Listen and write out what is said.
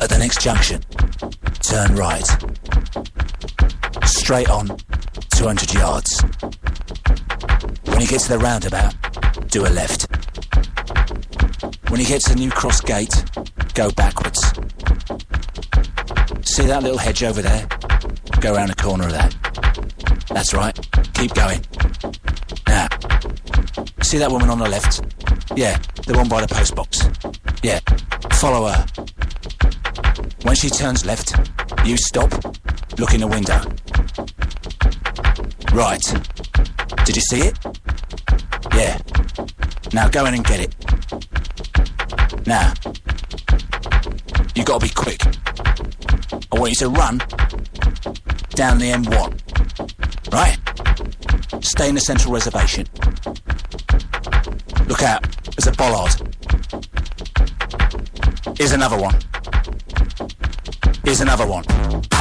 At the next junction, turn right. Straight on, 200 yards. When you get to the roundabout, do a left. When you get to the New Cross gate, go backwards. See that little hedge over there? Go around the corner of that. That's right. Keep going. Now, see that woman on the left? Yeah, the one by the post box. Yeah, follow her. When she turns left, you stop, look in the window. Right. Did you see it? Yeah. Now go in and get it. Now, you gotta be quick. I want you to run down the M1. Right? Stay in the central reservation. Look out, there's a bollard. Here's another one. Here's another one.